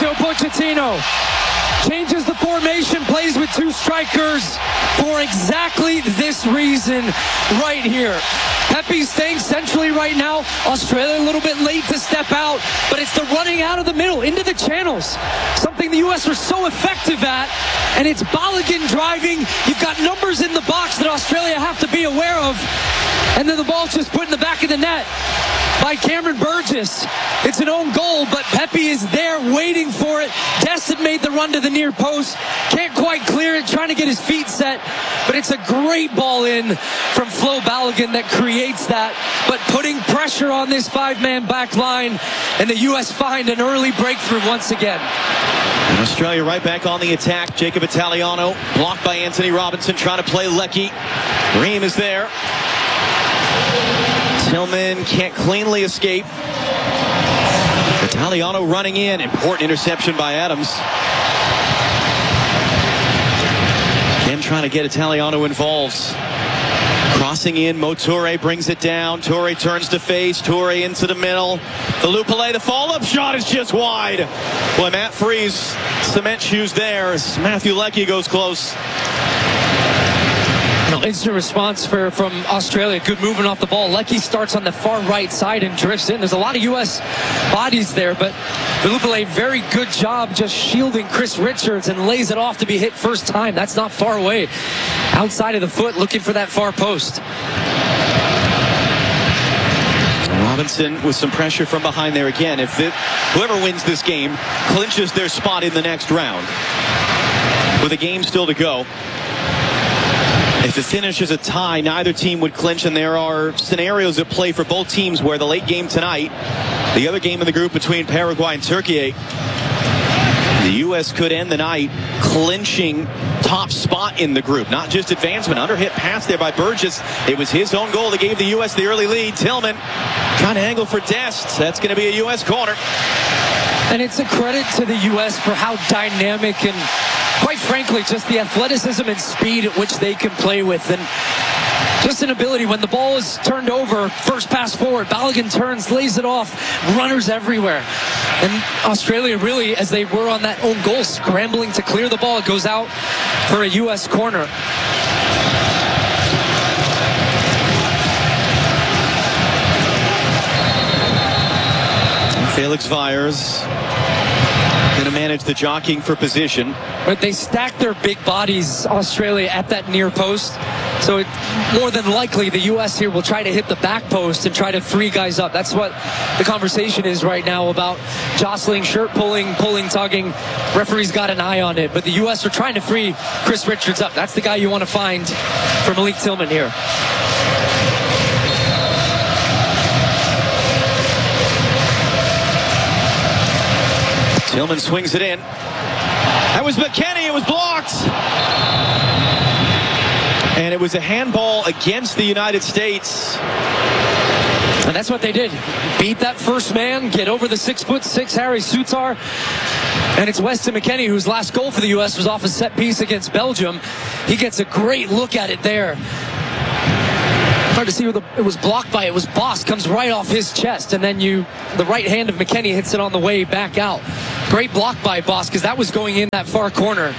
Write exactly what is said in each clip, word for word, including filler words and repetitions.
Mauricio Pochettino changes the formation, plays with two strikers for exactly this reason right here. Pepe's staying centrally right now. Australia a little bit late to step out, but it's the running out of the middle into the channels, something the U S were so effective at, and it's Balogun driving. You've got numbers in the box that Australia have to be aware of, and then the ball's just put in the back of the net by Cameron Burgess. It's an own goal, but Pepe is there waiting for it. Destin made the run to the near post. Can't quite clear it, trying to get his feet set, but it's a great ball in from Flo Balogun that creates that, but putting pressure on this five-man back line, and the U S find an early breakthrough once again. And Australia right back on the attack. Jacob Italiano blocked by Anthony Robinson, trying to play Leckie. Ream is there. Tillman can't cleanly escape. Italiano running in. Important interception by Adams. Again, trying to get Italiano involved. Crossing in, Moture brings it down. Toure turns to face. Toure into the middle. The Lupale, the follow-up shot is just wide. Boy, Matt Freese, cement shoes there as Matthew Leckie goes close. Instant response for, from Australia. Good movement off the ball. Leckie starts on the far right side and drifts in. There's a lot of U S bodies there, but Lupale, very good job just shielding Chris Richards and lays it off to be hit first time. That's not far away. Outside of the foot, looking for that far post. Robinson with some pressure from behind there again. If it, whoever wins this game clinches their spot in the next round with a game still to go. If it finishes a tie, neither team would clinch, and there are scenarios at play for both teams where the late game tonight, the other game in the group between Paraguay and Turkey, the U S could end the night clinching top spot in the group, not just advancement. Underhit pass there by Burgess. It was his own goal that gave the U S the early lead. Tillman trying to angle for Dest. That's going to be a U S corner. And it's a credit to the U S for how dynamic and, quite frankly, just the athleticism and speed at which they can play with. And just an ability, when the ball is turned over, first pass forward, Balogun turns, lays it off, runners everywhere. And Australia really, as they were on that own goal, scrambling to clear the ball, it goes out for a U S corner. Felix Viers going to manage the jockeying for position. But they stack their big bodies, Australia, at that near post. So it, more than likely, the U S here will try to hit the back post and try to free guys up. That's what the conversation is right now about jostling, shirt pulling, pulling, tugging. Referee's got an eye on it. But the U S are trying to free Chris Richards up. That's the guy you want to find for Malik Tillman here. Tillman swings it in. That was McKennie. It was blocked. And it was a handball against the United States. And that's what they did. Beat that first man, get over the six foot six Harry Sutar. And it's Weston McKennie, whose last goal for the U S was off a set piece against Belgium. He gets a great look at it there. Hard to see who the, it was blocked by. It was Boss, comes right off his chest, and then you, the right hand of McKennie hits it on the way back out. Great block by Boss, because that was going in that far corner.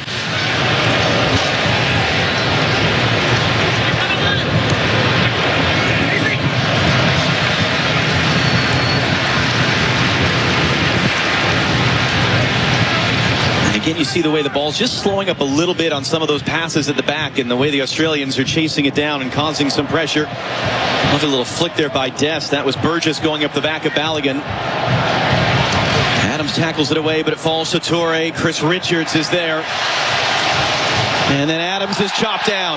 Again, you see the way the ball's just slowing up a little bit on some of those passes at the back, and the way the Australians are chasing it down and causing some pressure. Love a little flick there by Dest. That was Burgess going up the back of Balogun. Adams tackles it away, but it falls to Toure. Chris Richards is there. And then Adams is chopped down.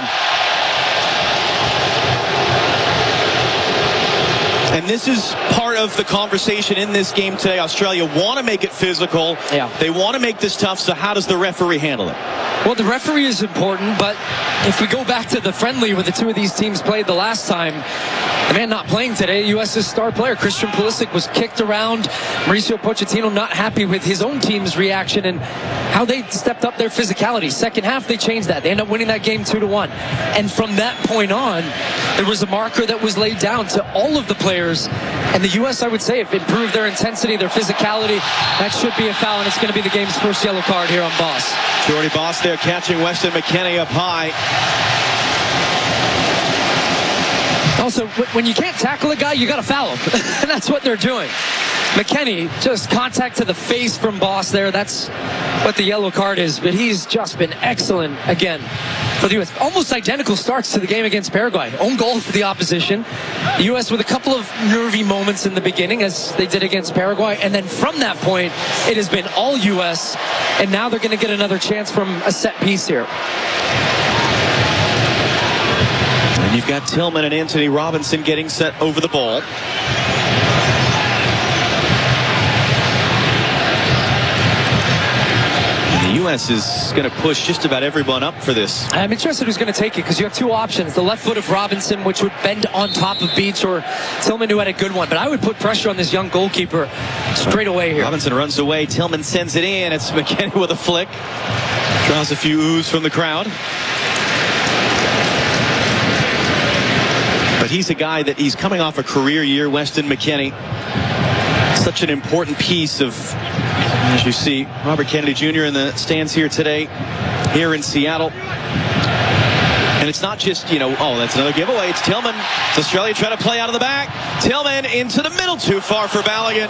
And this is part of the conversation in this game today. Australia want to make it physical. Yeah. They want to make this tough, so how does the referee handle it? Well, the referee is important, but if we go back to the friendly where the two of these teams played the last time, the man not playing today, US's star player, Christian Pulisic, was kicked around. Mauricio Pochettino not happy with his own team's reaction and how they stepped up their physicality. Second half, they changed that. They ended up winning that game two to one. And from that point on, there was a marker that was laid down to all of the players. And the U S, I would say, have improved their intensity, their physicality. That should be a foul, and it's going to be the game's first yellow card here on Boss. Jordy Boss there catching Weston McKennie up high. Also, when you can't tackle a guy, you got to foul him. And that's what they're doing. McKennie, just contact to the face from Boss there. That's what the yellow card is. But he's just been excellent again for the U S. Almost identical starts to the game against Paraguay. Own goal for the opposition. The U S with a couple of nervy moments in the beginning, as they did against Paraguay. And then from that point, it has been all U S. And now they're going to get another chance from a set piece here. And you've got Tillman and Anthony Robinson getting set over the ball. The U S is going to push just about everyone up for this. I'm interested who's going to take it, because you have two options. The left foot of Robinson, which would bend on top of Beach, or Tillman, who had a good one. But I would put pressure on this young goalkeeper straight away here. Robinson runs away. Tillman sends it in. It's McKennie with a flick. Draws a few oohs from the crowd. But he's a guy that he's coming off a career year, Weston McKennie. Such an important piece of, as you see, Robert Kennedy Junior in the stands here today, here in Seattle. And it's not just, you know, oh, that's another giveaway. It's Tillman. It's Australia trying to play out of the back. Tillman into the middle, too far for Balogun.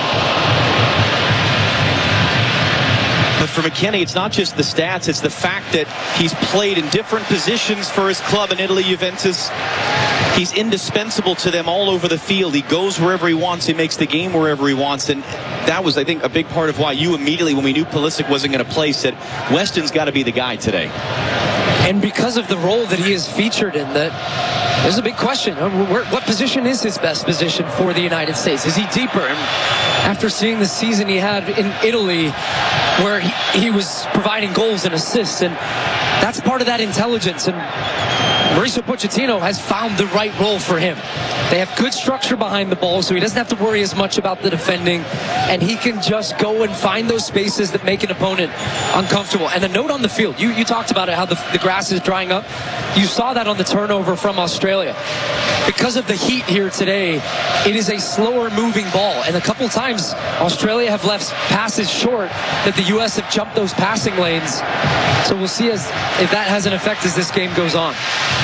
But for McKennie, it's not just the stats, it's the fact that he's played in different positions for his club in Italy, Juventus. He's indispensable to them all over the field. He goes wherever he wants. He makes the game wherever he wants. And that was, I think, a big part of why you immediately, when we knew Pulisic wasn't going to play, said, Weston's got to be the guy today. And because of the role that he is featured in, that there's a big question. What position is his best position for the United States? Is he deeper? And after seeing the season he had in Italy, where he, he was providing goals and assists, and that's part of that intelligence. And Mauricio Pochettino has found the right role for him. They have good structure behind the ball, so he doesn't have to worry as much about the defending, and he can just go and find those spaces that make an opponent uncomfortable. And a note on the field, you, you talked about it, how the, the grass is drying up. You saw that on the turnover from Australia. Because of the heat here today, it is a slower moving ball, and a couple times Australia have left passes short that the U S have jumped those passing lanes. So we'll see as if that has an effect as this game goes on.